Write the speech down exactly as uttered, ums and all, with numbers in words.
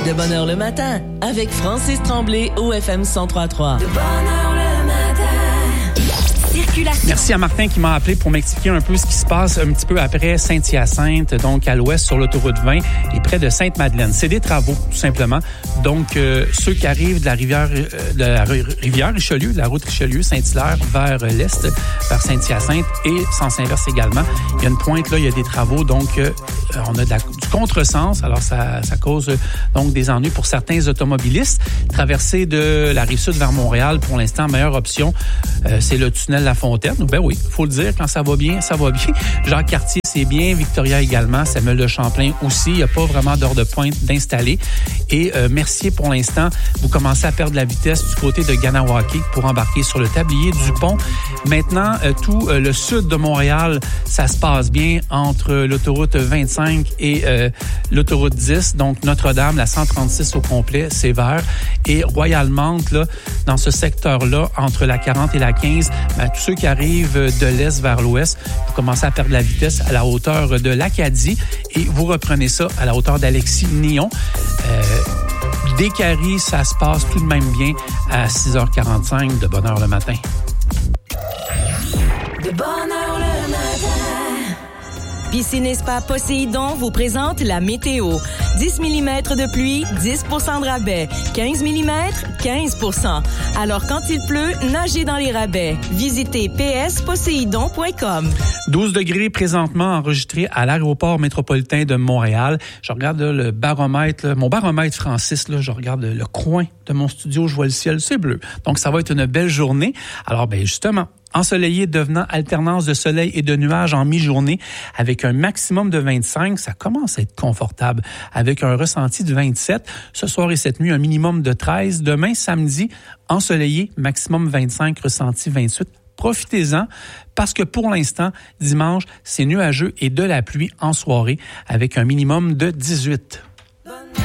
De bonne heure le matin, avec Francis Tremblay au F M cent trois trois. De bonne heure le matin. Circulation. Merci à Martin qui m'a appelé pour m'expliquer un peu ce qui se passe un petit peu après Saint-Hyacinthe, donc à l'ouest sur l'autoroute vingt et près de Sainte-Madeleine. C'est des travaux, tout simplement. Donc, euh, ceux qui arrivent de la rivière, euh, de la rivière Richelieu, de la route Richelieu, Saint-Hilaire, vers l'est, vers Saint-Hyacinthe et sens inverse également. Il y a une pointe là, il y a des travaux, donc euh, on a de la, du contresens. Alors, ça, ça cause euh, donc des ennuis pour certains automobilistes. Traverser de la rive sud vers Montréal, pour l'instant, meilleure option, euh, c'est le tunnel La Fontaine. Ben oui, faut le dire, quand ça va bien, ça va bien. Jacques-Cartier, c'est bien. Victoria également. Samuel de Champlain aussi. Il n'y a pas vraiment d'heure de pointe d'installer. Et euh, Mercier, pour l'instant, vous commencez à perdre la vitesse du côté de Ganawake pour embarquer sur le tablier du pont. Maintenant, euh, tout euh, le sud de Montréal, ça se passe bien entre l'autoroute vingt-cinq et euh, l'autoroute dix. Donc, Notre-Dame, la cent trente-six au complet, c'est vert. Et Royal-Mante, là, dans ce secteur-là, entre la quarante et la quinze, ben, tous ceux qui arrivent de l'est vers l'ouest, vous commencez à perdre la vitesse à la hauteur de l'Acadie et vous reprenez ça à la hauteur d'Alexis-Nihon. Euh, Des Caries, ça se passe tout de même bien à six heures quarante-cinq, de bonne heure le matin. De bonne heure le matin. Piscine et Spa Poséidon vous présente la météo. dix millimètres de pluie, dix pour cent de rabais. quinze millimètres, quinze pour cent. Alors quand il pleut, nagez dans les rabais. Visitez p s poséidon point com. douze degrés présentement enregistrés à l'aéroport métropolitain de Montréal. Je regarde là, le baromètre, là, mon baromètre Francis, là, je regarde le, le coin de mon studio, je vois le ciel, c'est bleu. Donc ça va être une belle journée. Alors ben justement, ensoleillé devenant alternance de soleil et de nuages en mi-journée avec un maximum de vingt-cinq. Ça commence à être confortable avec un ressenti de vingt-sept. Ce soir et cette nuit, un minimum de treize. Demain, samedi, ensoleillé, maximum vingt-cinq, ressenti vingt-huit. Profitez-en parce que pour l'instant, dimanche, c'est nuageux et de la pluie en soirée avec un minimum de dix-huit.